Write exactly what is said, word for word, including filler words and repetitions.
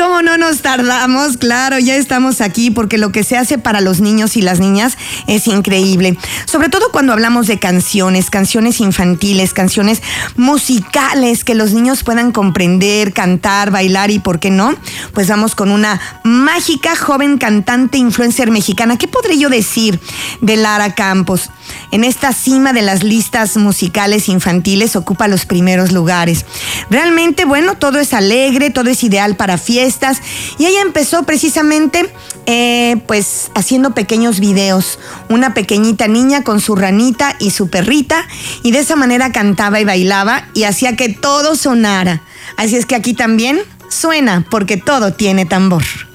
¿Cómo no nos tardamos? Claro, ya estamos aquí porque lo que se hace para los niños y las niñas es increíble. Sobre todo cuando hablamos de canciones, canciones infantiles, canciones musicales que los niños puedan comprender, cantar, bailar y, ¿por qué no? Pues vamos con una mágica joven cantante influencer mexicana. ¿Qué podré yo decir de Lara Campos? En esta cima de las listas musicales infantiles ocupa los primeros lugares. Realmente, bueno, todo es alegre, todo es ideal para fiestas. Y ella empezó precisamente, eh, pues, haciendo pequeños videos. Una pequeñita niña con su ranita y su perrita. Y de esa manera cantaba y bailaba y hacía que todo sonara. Así es que aquí también suena, porque todo tiene tambor.